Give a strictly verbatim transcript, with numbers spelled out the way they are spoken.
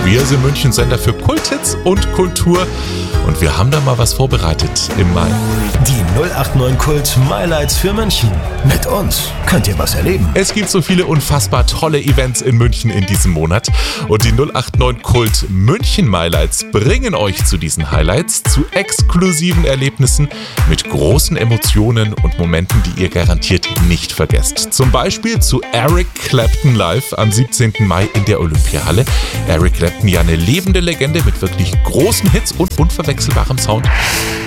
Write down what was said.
Wir sind München Sender für Kulthits und Kultur und wir haben da mal was vorbereitet im Mai. Die null acht neun Kult MyLights für München. Mit uns könnt ihr was erleben. Es gibt so viele unfassbar tolle Events in München in diesem Monat und die null acht neun Kult München MyLights bringen euch zu diesen Highlights, zu exklusiven Erlebnissen mit großen Emotionen und Momenten, die ihr garantiert nicht vergesst. Zum Beispiel zu Eric Clapton live am siebzehnten Mai in der Olympiahalle. Eric Clapton ja eine lebende Legende mit wirklich großen Hits und unverwechselbarem Sound.